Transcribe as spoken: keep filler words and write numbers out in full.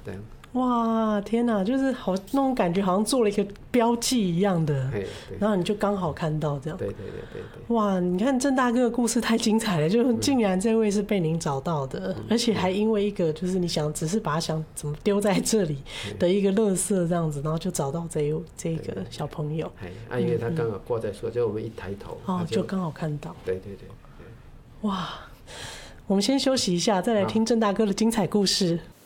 对。 哇，天哪，就是好那种感觉，好像做了一个标记一样的，然后你就刚好看到这样。 对对对对对。 哇，你看郑大哥的故事太精彩了，就竟然这位是被您找到的，嗯、而且还因为一个就是你想只是把他想怎么丢在这里的一个垃圾这样子，然后就找到这这个小朋友。 哎，啊，因为他刚好挂在树，就我们一抬头， 哦，就刚好看到。 对对对。 哇，我们先休息一下，再来听郑大哥的精彩故事。